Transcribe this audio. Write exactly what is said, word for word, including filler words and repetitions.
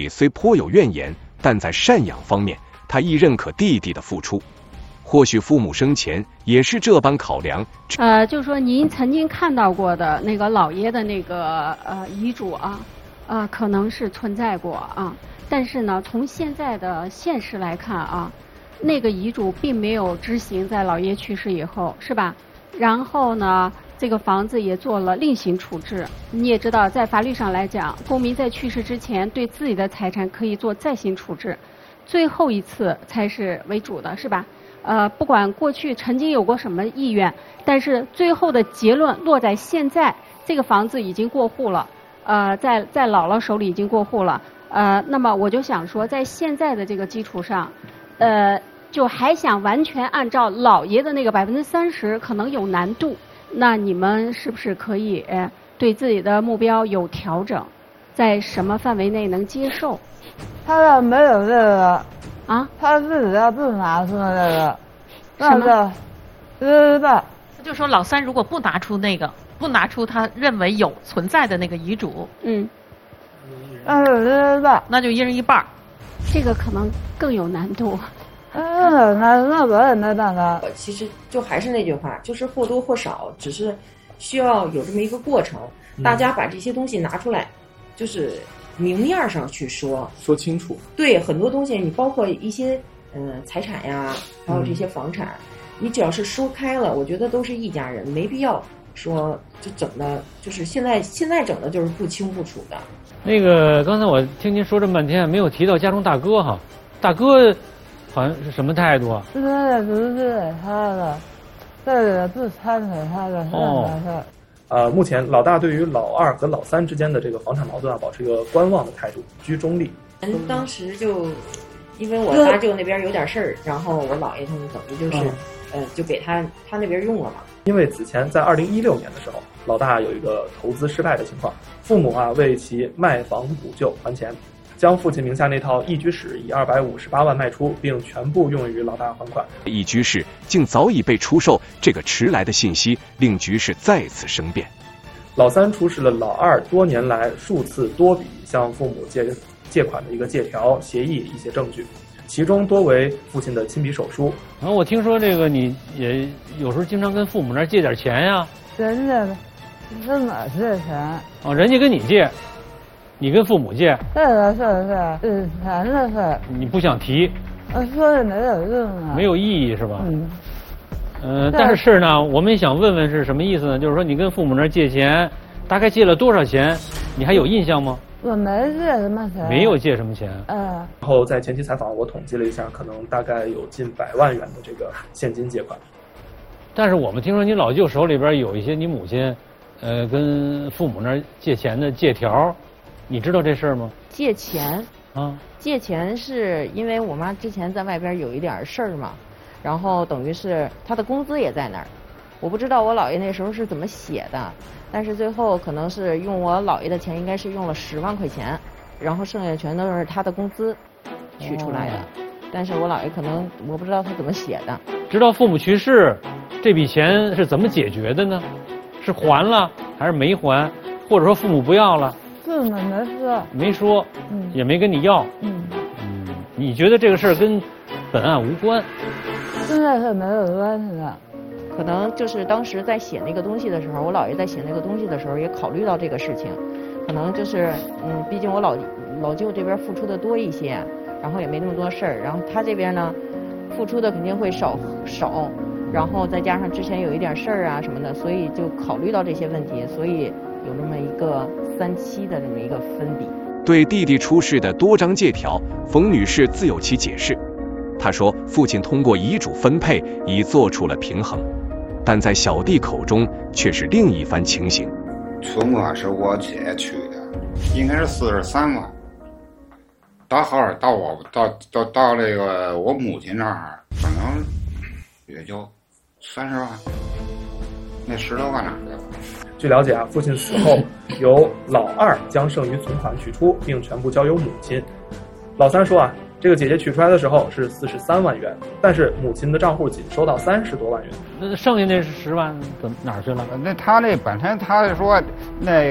弟虽颇有怨言，但在赡养方面，他亦认可弟弟的付出。或许父母生前也是这般考量。 呃，就是说您曾经看到过的那个老爷的那个呃遗嘱啊，呃，可能是存在过啊，但是呢，从现在的现实来看啊，那个遗嘱并没有执行在老爷去世以后，是吧？然后呢，这个房子也做了另行处置。你也知道，在法律上来讲，公民在去世之前对自己的财产可以做再行处置，最后一次才是为主的，是吧？呃，不管过去曾经有过什么意愿，但是最后的结论落在现在，这个房子已经过户了，呃，在在姥姥手里已经过户了，呃，那么我就想说，在现在的这个基础上，呃，就还想完全按照姥爷的那个百分之三十，可能有难度。那你们是不是可以呃对自己的目标有调整，在什么范围内能接受？ 他要没有这个。 啊， 他自己要不拿出这个， 什么？ 知道。 就说老三如果不拿出那个，不拿出他认为有存在的那个遗嘱， 嗯， 那就知道， 那就一人一半。 这个可能更有难度。 嗯，那那我也没办法。 其实就还是那句话，就是或多或少，只是需要有这么一个过程，嗯、大家把这些东西拿出来，就是。明面上去说说清楚， 对很多东西，你包括一些嗯、呃、财产呀，还有这些房产，嗯、你只要是说开了，我觉得都是一家人，没必要说就整的，就是现在现在整的就是不清不楚的。 那个刚才我听您说这么半天，没有提到家中大哥哈，大哥好像是什么态度啊？ 这个不是给他的，这个不参给他的， 哦。呃，目前老大对于老二和老三之间的这个房产矛盾啊，保持一个观望的态度，居中立。 嗯，当时就因为我大舅那边有点事儿，然后我姥爷他们等于就是，嗯、呃，就给他他那边用了嘛。 因为此前在二零一六年的时候，老大有一个投资失败的情况，父母啊为其卖房补救还钱，将父亲名下那套一居室以二百五十八万卖出，并全部用于老大还款。 一居室竟早已被出售，这个迟来的信息令局势再次生变。 老三出示了老二多年来数次多笔向父母借借款的一个借条、协议一些证据，其中多为父亲的亲笔手书。 然后我听说这个你也有时候经常跟父母那儿借点钱呀？ 人家跟哪借钱？ 哦，人家跟你借。你跟父母借， 这个是是以前的事， 你不想提， 我说的没有用啊， 没有意义是吧？ 嗯， 呃，但是呢，我们想问问是什么意思呢？就是说你跟父母那儿借钱，大概借了多少钱？你还有印象吗？ 我没借什么钱， 没有借什么钱。 嗯。 然后在前期采访，我统计了一下，可能大概有近百万元的这个现金借款。 但是我们听说你老舅手里边有一些你母亲，呃，跟父母那儿借钱的借条。你知道这事儿吗？ 借钱啊， 借钱是因为我妈之前在外边有一点事儿嘛，然后等于是她的工资也在那儿，我不知道我姥爷那时候是怎么写的，但是最后可能是用我姥爷的钱，应该是用了十万块钱，然后剩下全都是他的工资取出来的，哦、但是我姥爷可能我不知道他怎么写的。 直到父母去世，这笔钱是怎么解决的呢？是还了还是没还？或者说父母不要了？ 父母没说， 没说， 嗯， 也没跟你要， 嗯嗯，你觉得这个事儿跟本案无关？ 现在是没有关系的， 可能就是当时在写那个东西的时候，我姥爷在写那个东西的时候也考虑到这个事情，可能就是嗯，毕竟我老老舅这边付出的多一些，然后也没那么多事儿，然后他这边呢，付出的肯定会少少，然后再加上之前有一点事儿啊什么的，所以就考虑到这些问题，所以。有这么一个三七的这么一个分比。 对弟弟出示的多张借条，冯女士自有其解释。她说，父亲通过遗嘱分配已做出了平衡，但在小弟口中却是另一番情形。 出没是我借去的，应该是四十三万。到后来到我到到到这个我母亲那儿，可能也就三十万，那十多万哪去了？ 据了解啊，父亲死后由老二将剩余存款取出，并全部交由母亲。老三说啊，这个姐姐取出来的时候是四十三万元，但是母亲的账户仅收到三十多万元。 那剩下那十万怎么哪儿去了？ 那他那本身他说那